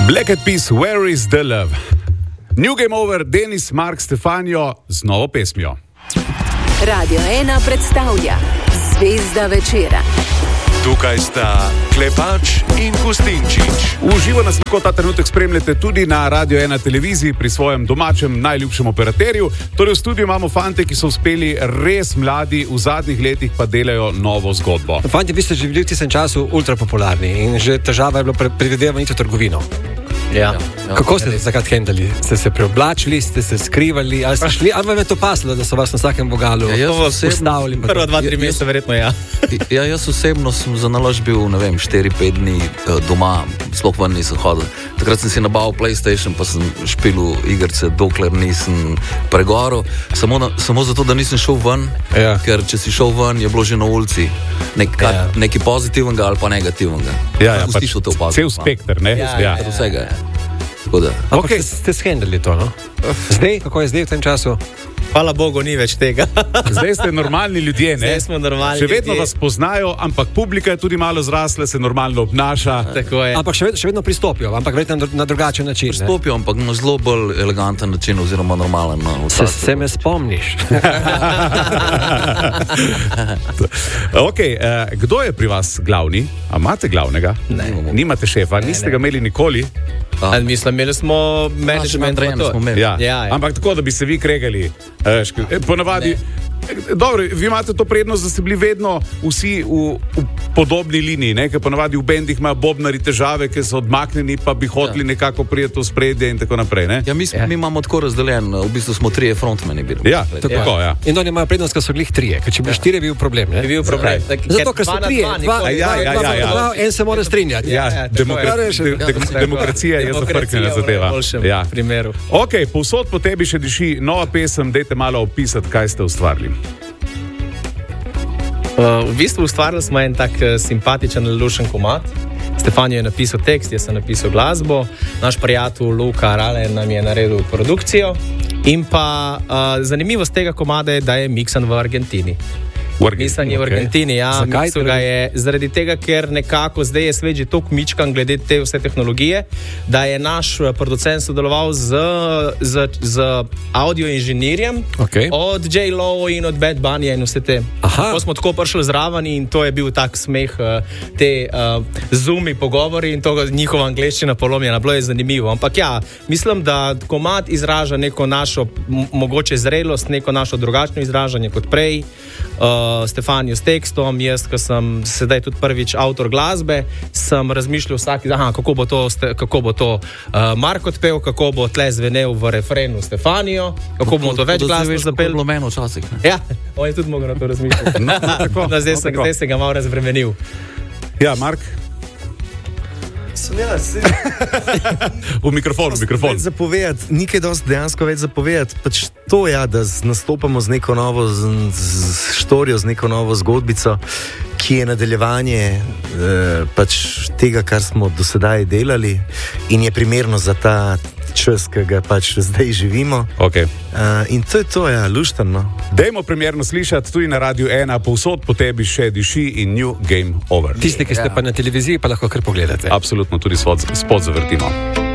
Black Eyed Peas, Where is the Love? New Game Over, Denis, Mark, Stefanijo z novo pesmijo. Radio 1 predstavlja Zvezda večera. Tukaj sta Klepač in Gustinčič. Uživo nas lahko ta trenutek spremljate tudi na Radio 1 televiziji pri svojem domačem najljubšem operaterju. Torej v studiu imamo fante, ki so uspeli res mladi, v zadnjih letih pa delajo novo zgodbo. Fanti, vi ste že bili v tistem času ultrapopularni in že težava je bilo predvidevati trgovino. Ja. Kako ste se takrat hendali? Ste se preoblačili, ste se skrivali, ali ste šli, ali vam je to paslo, da so vas na vsakem vogalu ustavili? Prva 2-3 meseca verjetno ja. Jaz osebno sem za naložb bil, 4-5 dni doma, sploh ven nisem hodil. Takrat sem si nabavil PlayStation, pa sem špilil igrice, dokler nisem pregoril. Samo zato, da nisem šel ven, ker če si šel ven, je bilo že na ulici nekaj pozitivnega ali pa negativnega. Pač cel spekter, ne? Vsega. Okay. Ste shendali to, no? Zdaj, kako je zdaj v tem času? Hvala Bogu, ni več tega. Zdaj ste normalni ljudje, ne? Zdaj smo normalni ljudje. Še vedno ljudje. vas poznajo, ampak publika je tudi malo zrasla, se normalno obnaša. Tako je. Ampak še vedno pristopijo, ampak verjetno na drugačen način. Pristopijo, ampak na zelo bolj eleganten način oziroma normalen. Se me spomniš. Kdo je pri vas glavni? A imate glavnega? Ne. Nimate šefa, niste ga imeli nikoli? Mislim, imeli smo management. Ampak tako, da bi se vi kregali. Ponavadi, dobro, vi imate to prednost, da ste bili vedno vsi v podobni liniji, ne? Ker ponavadi v bendih imajo bobnari težave, ki so odmaknjeni, pa bi hoteli nekako prijeti v spredje in tako naprej, ne? Ja, mi imamo tako razdeljen, v bistvu smo 3 frontmeni bili. In oni imajo prednost, ker so glih 3, ker če bi 4 bil problem, ne? Bil problem. Zato, ker so 3, en se mora strinjati. Demokracija je zafrknjena zadeva. Ok, povsod po tebi še diši nova pesem, dajte malo opisati, kaj ste ustvarili. V bistvu ustvarili smo en tak simpatičen, lušen komad. Stefanijo je napisal tekst, jaz sem napisal glasbo, naš prijatelj Luka Rale nam je naredil produkcijo in pa zanimivost tega komada je, da je miksan v Argentini. Mislim je v Argentini, miksal ga je zaradi tega, ker nekako zdaj je svet že toliko mičkan glede te vse tehnologije, da je naš producent sodeloval z audio inženirjem od J-Lo in od Bad Bunny in vse te. Ko smo tako prišli zraven in to je bil tak smeh, te zoomi pogovori in to njihova angleščina polomljena, bilo je zanimivo. Ampak mislim, da komad izraža neko našo mogoče zrelost, neko našo drugačno izražanje kot prej. Stefanijo s tekstom, jaz, ko sem sedaj tudi prvič avtor glasbe, sem razmišljal kako bo to Mark odpel, kako bo tle zvenel v refrenu Stefanijo, kako bomo to več glasbe zapeli. To meno včasih. Ja, on je tudi mogel na to razmišljati. Zdaj se ga malo razbremenil. Ja, Mark? V mikrofon. Nikaj dosti dejansko več zapovedati. Pač to je, da nastopamo z neko novo štorijo, z neko novo zgodbico, ki je nadaljevanje pač tega, kar smo do sedaj delali in je primerno za ta čas, ki ga pač zdaj živimo. In to je to, luštano. Dajmo primerno slišati tudi na Radio 1, povsod po tebi še diši in New Game Over. Tisti, ki ste pa na televiziji, pa lahko kar pogledate. Absolutno, tudi spod zavrtimo.